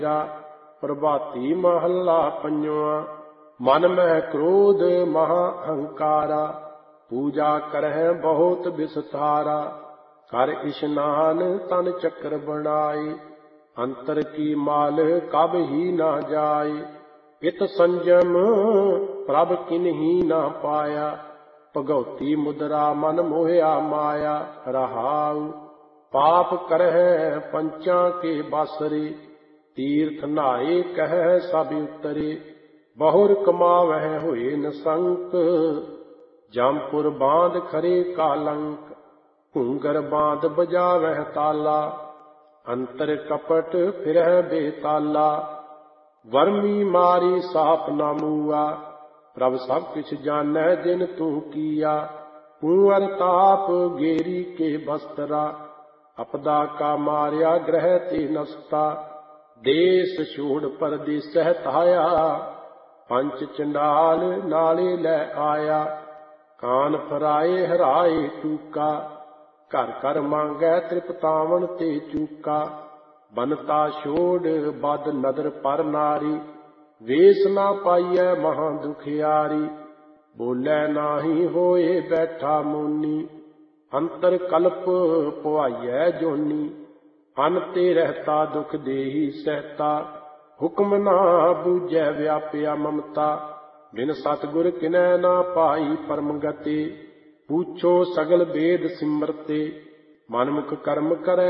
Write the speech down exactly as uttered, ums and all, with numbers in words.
ਪ੍ਰਭਾਤੀ ਮਹੱਲਾ ਪੰਜਵਾਂ। ਮਨ ਮਹਿ ਕ੍ਰੋਧ ਮਹਾ ਅਹੰਕਾਰਾ, ਪੂਜਾ ਕਰਹਿ ਬਹੁਤ ਵਿਸਥਾਰਾ। ਕਰ ਇਸ਼ਨਾਨ ਤਨ ਚੱਕਰ ਬਣਾਈ, ਅੰਤਰ ਕੀ ਮਾਲ ਕਬ ਹੀ ਨਾ ਜਾਏ। ਇਤ ਸੰਜਮ ਪ੍ਰਭ ਕਿਨਹੀ ਨਾ ਪਾਇਆ, ਭਗਉਤੀ ਮੁਦਰਾ ਮਨ ਮੋਹਿਆ ਮਾਇਆ। ਰਹਾਉ ਪਾਪ ਕਰਹਿ ਪੰਚਾਂ ਕੇ ਬਾਸਰੇ, ਤੀਰਥ ਨਹਾਏ ਕਹਿ ਸਭ ਉਤਰੇ। ਬਹੁਰ ਕਮਾਵਹਿ ਹੋਏ ਨਸੰਕ, ਜਮਪੁਰ ਬਾਂਧ ਖਰੇ ਕਾਲੰਕ। ਘੂੰਗਰ ਬਾਂਧ ਬਜਾਵਹਿ ਤਾਲਾ, ਅੰਤਰ ਕਪਟ ਫਿਰਹਿ ਬੇਤਾਲਾ। ਵਰਮੀ ਮਾਰੀ ਸਾਪ ਨਾ ਮੂਆ, ਪ੍ਰਭ ਸਭ ਕਿਛ ਜਾਣੈ ਜਿਨ ਤੂੰ ਕੀਆ। ਕੁੰਵਰ ਤਾਪ ਗੇਰੀ ਕੇ ਬਸਤਰਾ, ਅਪਦਾ ਕਾ ਮਾਰਿਆ ਗ੍ਰਹਿ ਤੇ ਨਸਤਾ। ਦੇਸ ਛੋੜ ਪਰਦੇਸਹਿ ਧਾਇਆ, ਪੰਚ ਚੰਡਾਲ ਨਾਲੇ ਲੈ ਆਇਆ। ਕਾਨ ਫਰਾਏ ਹਰਾਏ ਟੂਕਾ, ਘਰ ਘਰ ਮੰਗੈ ਤ੍ਰਿਪਤਾਵਨ ਤੇ ਚੂਕਾ। ਬਨਤਾ ਛੋੜ ਬਦ ਨਦਰ ਪਰ ਨਾਰੀ, ਵੇਸ ਨਾ ਪਾਈਐ ਮਹਾ ਦੁਖਿਆਰੀ। ਬੋਲੇ ਨਾਹੀ ਹੋਏ ਬੈਠਾ ਮੋਨੀ, ਅੰਤਰ ਕਲਪ ਪੁਆਈਐ ਜੋਨੀ। ਅਨ ਤੇ ਰਹਿਤਾ ਦੁਖ ਦੇਹੀ ਸਹਿਤਾ, ਹੁਕਮ ਨਾ ਬੂਝੈ ਵਿਆਪਿਆ ਮਮਤਾ। ਬਿਨ ਸਤਿਗੁਰ ਕਿਨੈ ਨਾ ਪਾਈ ਪਰਮ ਗਤੀ, ਪੂਛੋ ਸਗਲ ਬੇਦ ਸਿਮਰਤੇ। ਮਨਮੁਖ ਕਰਮ ਕਰੈ